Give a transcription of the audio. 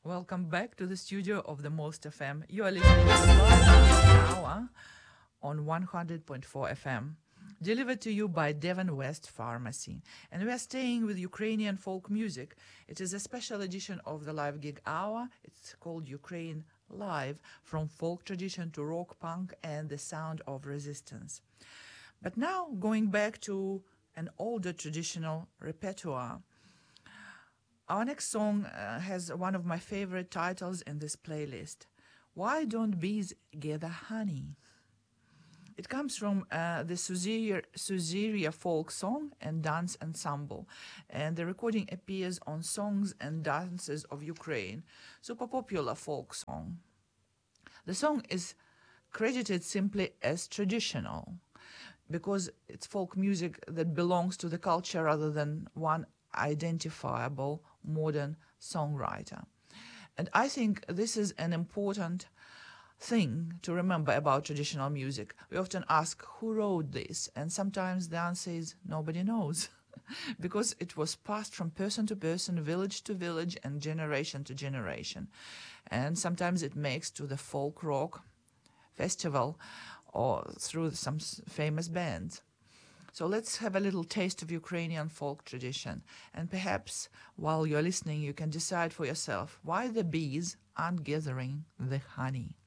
Welcome back to the studio of the Most FM. You are listening to the live hour on 100.4 FM, delivered to you by Devon West Pharmacy. And we are staying with Ukrainian folk music. It is a special edition of the live gig hour. It's called Ukraine Live, from folk tradition to rock, punk, and the sound of resistance. But now, going back to an older traditional repertoire. Our next song has one of my favorite titles in this playlist. Why Don't Bees Gather Honey? It comes from the Suziria folk song and dance ensemble, and the recording appears on Songs and Dances of Ukraine, super popular folk song. The song is credited simply as traditional because it's folk music that belongs to the culture rather than one identifiable modern songwriter. And I think this is an important thing to remember about traditional music. We often ask who wrote this, and sometimes the answer is nobody knows. Because it was passed from person to person, village to village, and generation to generation. And sometimes it makes to the folk rock festival or through some famous bands. So let's have a little taste of Ukrainian folk tradition. And perhaps while you're listening, you can decide for yourself why the bees aren't gathering the honey.